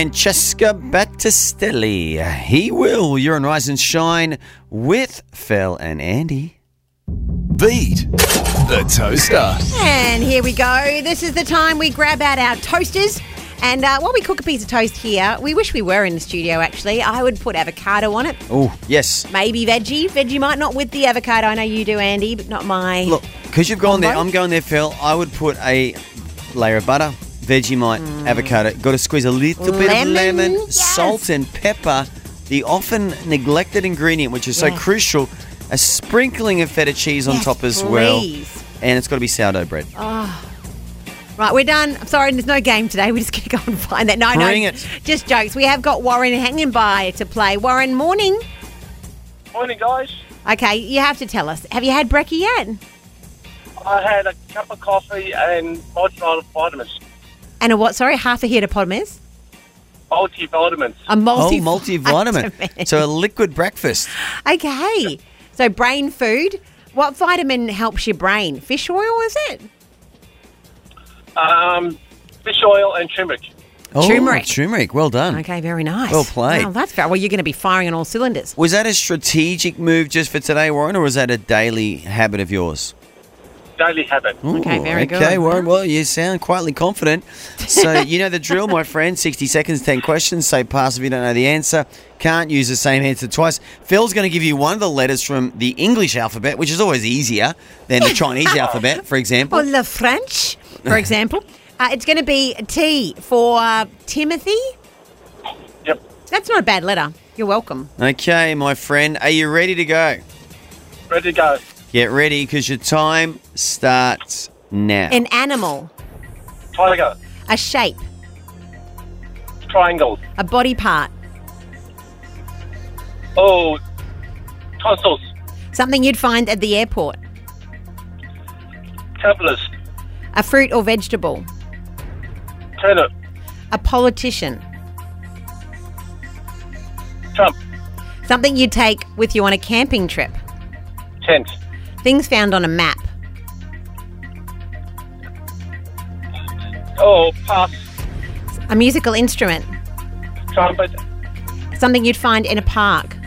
Francesca Battistelli. He will. You're on Rise and Shine with Phil and Andy. Beat the Toaster. And here we go. This is the time we grab out our toasters. And while we cook a piece of toast here, we wish we were in the studio, actually. I would put avocado on it. Oh, yes. Maybe veggie. Veggie might not with the avocado. I know you do, Andy, but not my... Look, because you've gone there, combo. I'm going there, Phil. I would put a layer of butter, Vegemite, avocado. Got to squeeze a little bit of lemon, yes. salt and pepper. The often neglected ingredient, which is so crucial. A sprinkling of feta cheese on top as well. And it's got to be sourdough bread. Right, we're done. I'm sorry, there's no game today. We're just going to go and find that. Bring it. Just jokes. We have got Warren hanging by to play. Warren, morning. Morning, guys. Okay, you have to tell us. Have you had brekkie yet? I had a cup of coffee and multivitamins. And a what? Sorry, half a hippopotamus? Multivitamins. A multivitamin. So a liquid breakfast. Okay. So brain food. What vitamin helps your brain? Fish oil, is it? Fish oil and turmeric. Oh, Turmeric. turmeric. Well done. Okay, very nice. Well played. Well, that's fair. Well, you're going to be firing on all cylinders. Was that a strategic move just for today, Warren, or was that a daily habit of yours? Daily habit. Okay, very good. Okay, Warren, well, you sound quietly confident. So you know the drill, my friend. 60 seconds, 10 questions. Say pass if you don't know the answer. Can't use the same answer twice. Phil's going to give you one of the letters from the English alphabet, which is always easier than the Chinese alphabet, for example. Or le French, for example. It's going to be T for Timothy. Yep. That's not a bad letter. You're welcome. Okay, my friend. Are you ready to go? Ready to go. Get ready because your time starts now. An animal. Tiger. A shape. Triangle. A body part. Oh, tonsils. Something you'd find at the airport. Capitalist. A fruit or vegetable. Turnip. A politician. Trump. Something you'd take with you on a camping trip. Tent. Things found on a map. Oh, pass. A musical instrument. Trumpet. Something you'd find in a park.